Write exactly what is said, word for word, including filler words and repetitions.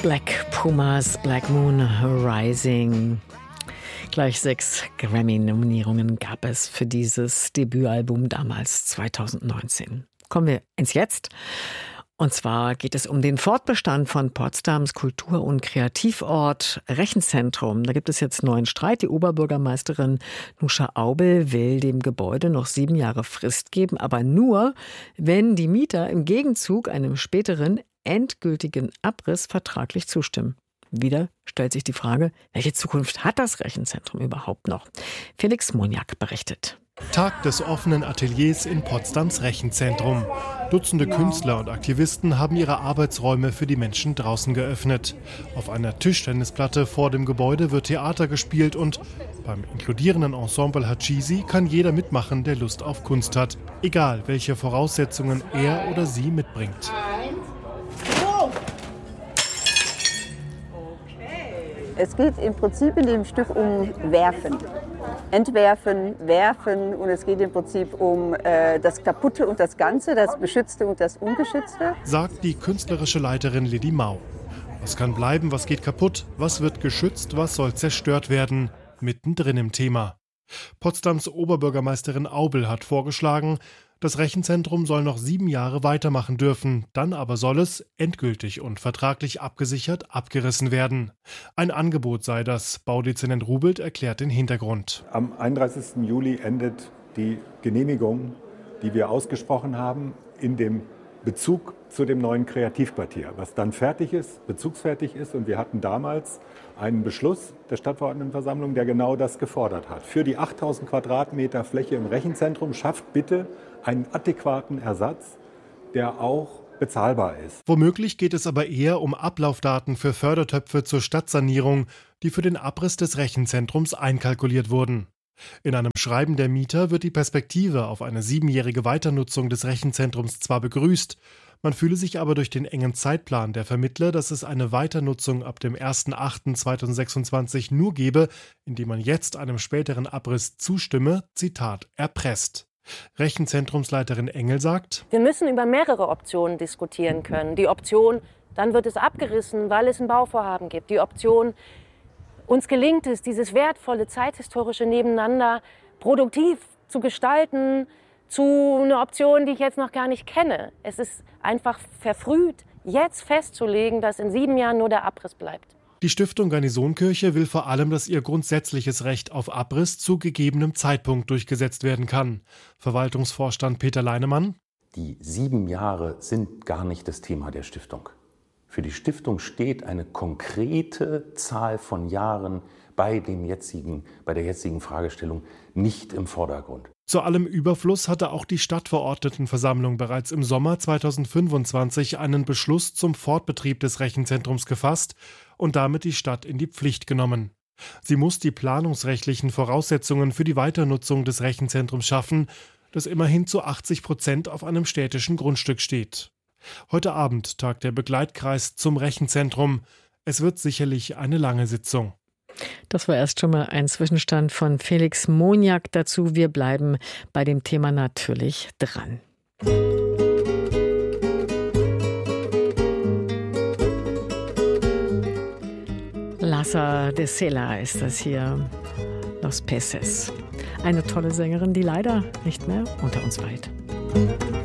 Black Pumas, Black Moon Rising. Gleich sechs Grammy-Nominierungen gab es für dieses Debütalbum damals zweitausendneunzehn. Kommen wir ins Jetzt. Und zwar geht es um den Fortbestand von Potsdams Kultur- und Kreativort Rechenzentrum. Da gibt es jetzt neuen Streit. Die Oberbürgermeisterin Nuscha Aubel will dem Gebäude noch sieben Jahre Frist geben, aber nur, wenn die Mieter im Gegenzug einem späteren endgültigen Abriss vertraglich zustimmen. Wieder stellt sich die Frage, welche Zukunft hat das Rechenzentrum überhaupt noch? Felix Moniak berichtet. Tag des offenen Ateliers in Potsdams Rechenzentrum. Dutzende Künstler und Aktivisten haben ihre Arbeitsräume für die Menschen draußen geöffnet. Auf einer Tischtennisplatte vor dem Gebäude wird Theater gespielt und beim inkludierenden Ensemble Hachisi kann jeder mitmachen, der Lust auf Kunst hat. Egal, welche Voraussetzungen er oder sie mitbringt. Es geht im Prinzip in dem Stück um Werfen. Entwerfen, werfen und es geht im Prinzip um äh, das Kaputte und das Ganze, das Beschützte und das Ungeschützte. Sagt die künstlerische Leiterin Lidi Mau. Was kann bleiben, was geht kaputt, was wird geschützt, was soll zerstört werden? Mittendrin im Thema. Potsdams Oberbürgermeisterin Aubel hat vorgeschlagen, das Rechenzentrum soll noch sieben Jahre weitermachen dürfen, dann aber soll es, endgültig und vertraglich abgesichert, abgerissen werden. Ein Angebot sei das. Baudezernent Rubelt erklärt den Hintergrund. Am einunddreißigsten Juli endet die Genehmigung, die wir ausgesprochen haben, in dem Bezug zu dem neuen Kreativquartier, was dann fertig ist, bezugsfertig ist. Und wir hatten damals einen Beschluss der Stadtverordnetenversammlung, der genau das gefordert hat. Für die achttausend Quadratmeter Fläche im Rechenzentrum schafft bitte einen adäquaten Ersatz, der auch bezahlbar ist. Womöglich geht es aber eher um Ablaufdaten für Fördertöpfe zur Stadtsanierung, die für den Abriss des Rechenzentrums einkalkuliert wurden. In einem Schreiben der Mieter wird die Perspektive auf eine siebenjährige Weiternutzung des Rechenzentrums zwar begrüßt, man fühle sich aber durch den engen Zeitplan der Vermittler, dass es eine Weiternutzung ab dem ersten achten zweitausendsechsundzwanzig nur gebe, indem man jetzt einem späteren Abriss zustimme, Zitat, erpresst. Rechenzentrumsleiterin Engel sagt: Wir müssen über mehrere Optionen diskutieren können. Die Option, dann wird es abgerissen, weil es ein Bauvorhaben gibt. Die Option, uns gelingt es, dieses wertvolle zeithistorische Nebeneinander produktiv zu gestalten, zu einer Option, die ich jetzt noch gar nicht kenne. Es ist einfach verfrüht, jetzt festzulegen, dass in sieben Jahren nur der Abriss bleibt. Die Stiftung Garnisonkirche will vor allem, dass ihr grundsätzliches Recht auf Abriss zu gegebenem Zeitpunkt durchgesetzt werden kann. Verwaltungsvorstand Peter Leinemann: Die sieben Jahre sind gar nicht das Thema der Stiftung. Für die Stiftung steht eine konkrete Zahl von Jahren bei, dem jetzigen, bei der jetzigen Fragestellung nicht im Vordergrund. Zu allem Überfluss hatte auch die Stadtverordnetenversammlung bereits im Sommer zweitausendfünfundzwanzig einen Beschluss zum Fortbetrieb des Rechenzentrums gefasst und damit die Stadt in die Pflicht genommen. Sie muss die planungsrechtlichen Voraussetzungen für die Weiternutzung des Rechenzentrums schaffen, das immerhin zu achtzig Prozent auf einem städtischen Grundstück steht. Heute Abend tagt der Begleitkreis zum Rechenzentrum. Es wird sicherlich eine lange Sitzung. Das war erst schon mal ein Zwischenstand von Felix Moniak dazu. Wir bleiben bei dem Thema natürlich dran. Lassa de Sela ist das hier. Los Peces. Eine tolle Sängerin, die leider nicht mehr unter uns weilt.